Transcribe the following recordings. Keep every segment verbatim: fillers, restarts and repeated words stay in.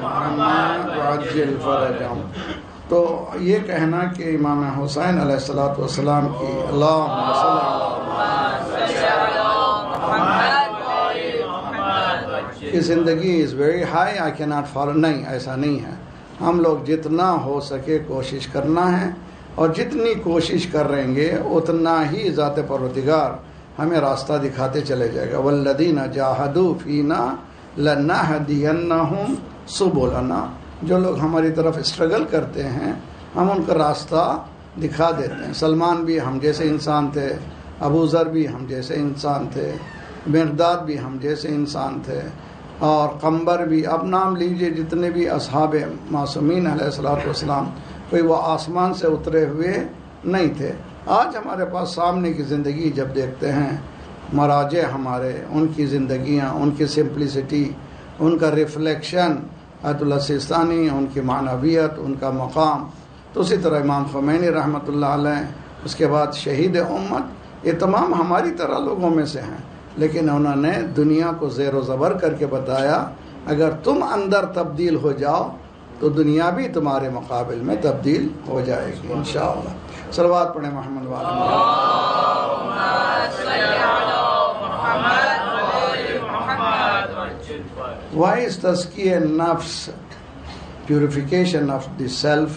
محمد وعجل فرجهم. تو یہ کہنا کہ امام حسین علیہ الصلوۃ والسلام کی اللہم صل علی کی زندگی از ویری ہائی، آئی کی ناٹ فالو، نہیں، ایسا نہیں ہے. ہم لوگ جتنا ہو سکے کوشش کرنا ہے، اور جتنی کوشش کر رہیں گے اتنا ہی ذات پروردگار ہمیں راستہ دکھاتے چلے جائے گا. والذین جاہدوا فینا لنہدینہم سبلنا. جو لوگ ہماری طرف اسٹرگل کرتے ہیں ہم ان کا راستہ دکھا دیتے ہیں. سلمان بھی ہم جیسے انسان تھے، ابو ذر بھی ہم جیسے انسان تھے، مرداد بھی ہم جیسے انسان تھے، اور قمبر بھی. اب نام لیجئے جتنے بھی اصحاب معصومین علیہ الصلوۃ والسلام، کوئی وہ آسمان سے اترے ہوئے نہیں تھے. آج ہمارے پاس سامنے کی زندگی جب دیکھتے ہیں، مراجع ہمارے، ان کی زندگیاں، ان کی سمپلسٹی، ان کا ریفلیکشن آیت اللہ سیستانی، ان کی معنویت، ان کا مقام. تو اسی طرح امام خمینی رحمۃ اللہ علیہ، اس کے بعد شہید امت، یہ تمام ہماری طرح لوگوں میں سے ہیں، لیکن انہوں نے دنیا کو زیر و زبر کر کے بتایا اگر تم اندر تبدیل ہو جاؤ تو دنیا بھی تمہارے مقابل میں تبدیل ہو جائے گی انشاءاللہ. صلوات پڑھیں محمد والے Why is tazkiyah nafs, purification of the self,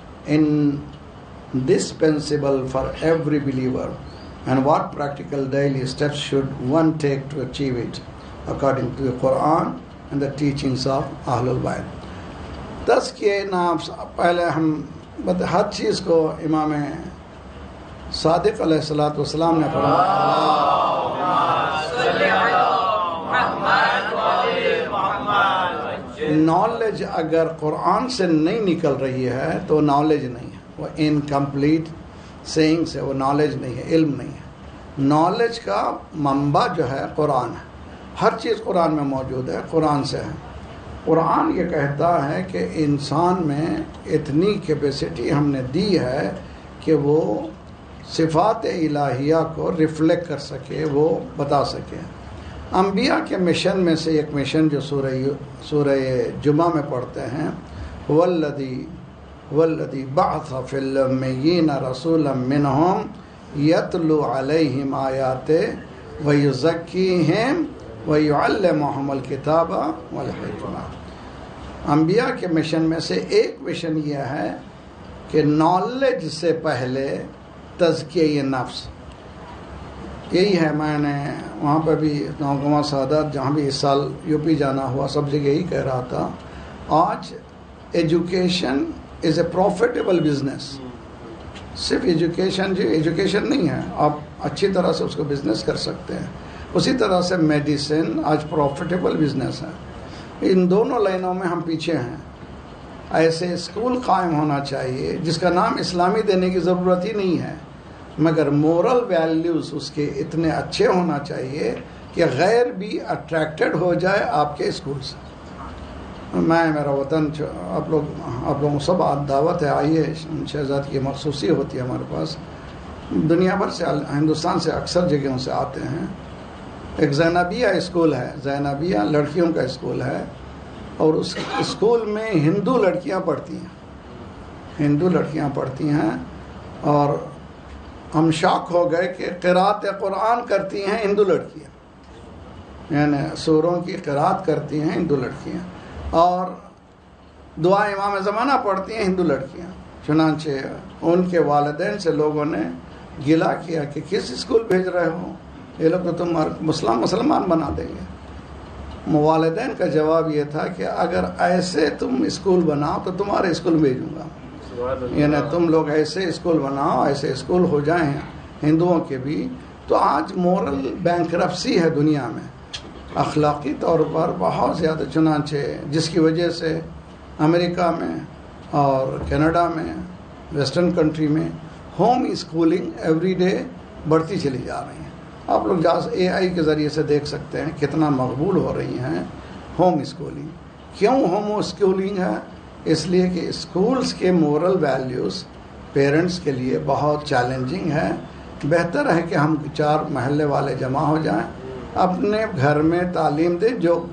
indispensable for every believer, and what practical daily steps should one take to achieve it according to the Quran and the teachings of Ahlul Bayt. تزکیہ نفس، پہلے ہم ہر چیز کو امام صادق علیہ الصلوۃ والسلام نے فرمایا نالج اگر قرآن سے نہیں نکل رہی ہے تو نالج نہیں ہے، وہ انکمپلیٹ سینگس ہے، وہ نالج نہیں ہے، علم نہیں ہے. نالج کا منبع جو ہے قرآن ہے، ہر چیز قرآن میں موجود ہے، قرآن سے ہے. قرآن یہ کہتا ہے کہ انسان میں اتنی کیپیسٹی ہم نے دی ہے کہ وہ صفات الہیہ کو ریفلیکٹ کر سکے، وہ بتا سکے. انبیاء کے مشن میں سے ایک مشن جو سورہ سورہ جمعہ میں پڑھتے ہیں، والذی والذی بعث فی الامیین رسولا منہم یتلو علیہم آیاتہ ویزکیہم وَيُعَلِّمُهُمُ الْكِتَابَ وَالْحِکْمَةَ. انبیاء کے مشن میں سے ایک مشن یہ ہے کہ نالج سے پہلے تزکیہ نفس. یہی ہے، میں نے وہاں پہ بھی نوگواں سعادت جہاں بھی اس سال یو پی جانا ہوا سب جگہ یہی کہہ رہا تھا، آج education is a profitable business. صرف ایجوکیشن جو ایجوکیشن نہیں ہے، آپ اچھی طرح سے اس کو بزنس کر سکتے ہیں. اسی طرح سے میڈیسن آج پروفیٹیبل بزنس ہے. ان دونوں لائنوں میں ہم پیچھے ہیں. ایسے اسکول قائم ہونا چاہیے جس کا نام اسلامی دینے کی ضرورت ہی نہیں ہے، مگر مورل ویلیوز اس کے اتنے اچھے ہونا چاہیے کہ غیر بھی اٹریکٹڈ ہو جائے آپ کے اسکول سے. میں میرا وطن آپ لوگ آپ لوگوں سب دعوت ہے، آئیے. شہزاد کی مخصوصی ہوتی ہے ہمارے پاس، دنیا بھر سے، ہندوستان سے اکثر جگہوں سے آتے ہیں. ایک زینبیہ اسکول ہے، زینبیہ لڑکیوں کا اسکول ہے، اور اس اسکول میں ہندو لڑکیاں پڑھتی ہیں، ہندو لڑکیاں پڑھتی ہیں اور ہم شاک ہو گئے کہ قرات قرآن کرتی ہیں ہندو لڑکیاں، یعنی سوروں کی قرات کرتی ہیں ہندو لڑکیاں، اور دعا امام زمانہ پڑھتی ہیں ہندو لڑکیاں. چنانچہ ان کے والدین سے لوگوں نے گلا کیا کہ کس اسکول بھیج رہے ہو، یہ لوگ تو تم مسلم مسلمان بنا دیں گے. والدین کا جواب یہ تھا کہ اگر ایسے تم اسکول بناؤ تو تمہارے اسکول بھیجوں گا، یعنی تم لوگ ایسے اسکول بناؤ، ایسے اسکول ہو جائیں ہندوؤں کے بھی. تو آج مورل بینکرپسی ہے دنیا میں، اخلاقی طور پر بہت زیادہ. چنانچہ جس کی وجہ سے امریکہ میں اور کینیڈا میں، ویسٹرن کنٹری میں ہوم اسکولنگ ایوری ڈے بڑھتی چلی جا رہی ہیں. آپ لوگ اے آئی کے ذریعے سے دیکھ سکتے ہیں کتنا مقبول ہو رہی ہیں ہوم اسکولنگ. کیوں ہوم اسکولنگ ہے؟ اس لیے کہ اسکولز کے مورل ویلیوز پیرنٹس کے لیے بہت چیلنجنگ ہے. بہتر ہے کہ ہم چار محلے والے جمع ہو جائیں، اپنے گھر میں تعلیم دیں جو